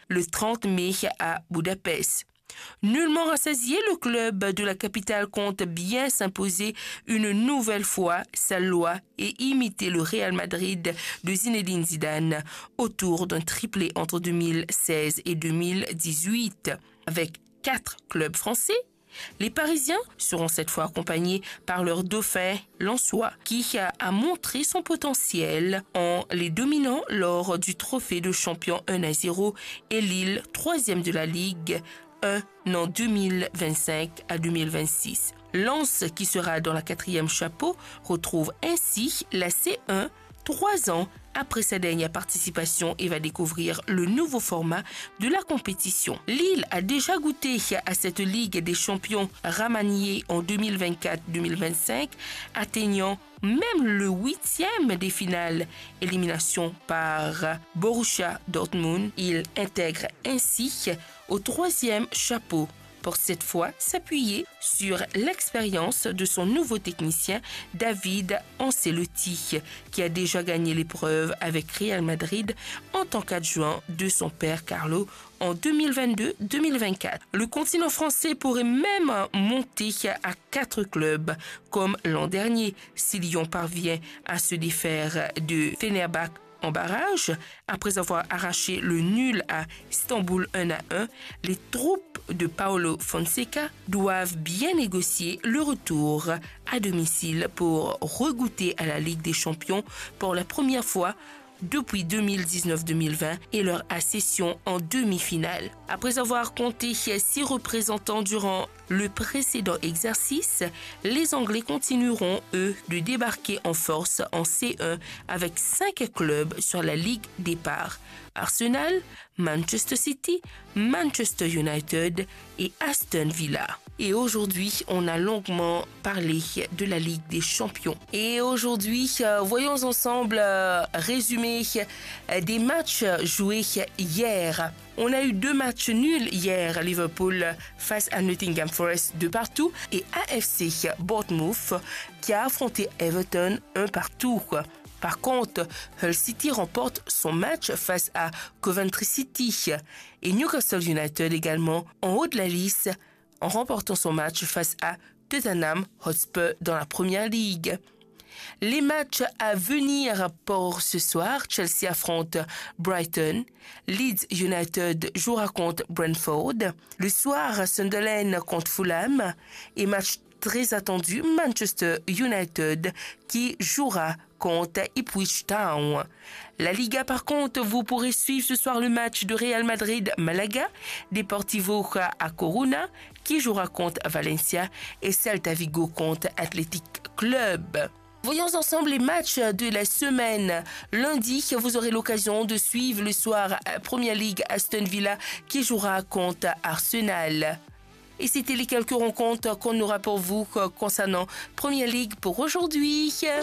le 30 mai à Budapest. Nullement rassasié, le club de la capitale compte bien s'imposer une nouvelle fois sa loi et imiter le Real Madrid de Zinedine Zidane autour d'un triplé entre 2016 et 2018. Avec 4 clubs français, les Parisiens seront cette fois accompagnés par leur dauphin lensois qui a montré son potentiel en les dominant lors du trophée de champion 1-0 et Lille 3e de la Ligue en 2025 à 2026. Lens, qui sera dans la 4e chapeau, retrouve ainsi la C1 3 ans après sa dernière participation et va découvrir le nouveau format de la compétition. Lille a déjà goûté à cette Ligue des champions remaniée en 2024-2025, atteignant même le 8e des finales, élimination par Borussia Dortmund. Il intègre ainsi au 3e chapeau pour cette fois s'appuyer sur l'expérience de son nouveau technicien David Ancelotti, qui a déjà gagné l'épreuve avec Real Madrid en tant qu'adjoint de son père Carlo en 2022-2024. Le continent français pourrait même monter à 4 clubs comme l'an dernier si Lyon parvient à se défaire de Fenerbahçe en barrage. Après avoir arraché le nul à Istanbul 1-1, les troupes de Paulo Fonseca doivent bien négocier le retour à domicile pour regoûter à la Ligue des Champions pour la première fois depuis 2019-2020 et leur accession en demi-finale. Après avoir compté 6 représentants durant le précédent exercice, les Anglais continueront, eux, de débarquer en force en C1 avec 5 clubs sur la Ligue départ. Arsenal, Manchester City, Manchester United et Aston Villa. Et aujourd'hui, on a longuement parlé de la Ligue des Champions. Et aujourd'hui, voyons ensemble résumé des matchs joués hier. On a eu 2 matchs nuls hier. Liverpool face à Nottingham Forest 2 partout et AFC Bournemouth qui a affronté Everton 1 partout. Par contre, Hull City remporte son match face à Coventry City et Newcastle United également en haut de la liste en remportant son match face à Tottenham Hotspur dans la Première Ligue. Les matchs à venir pour ce soir, Chelsea affronte Brighton, Leeds United jouera contre Brentford. Le soir, Sunderland contre Fulham et match très attendu, Manchester United qui jouera contre Ipswich Town. La Liga par contre, vous pourrez suivre ce soir le match de Real Madrid-Malaga, Deportivo à Coruna qui jouera contre Valencia et Celta Vigo contre Athletic Club. Voyons ensemble les matchs de la semaine. Lundi, vous aurez l'occasion de suivre le soir Premier League Aston Villa qui jouera contre Arsenal. Et c'était les quelques rencontres qu'on aura pour vous concernant Premier League pour aujourd'hui.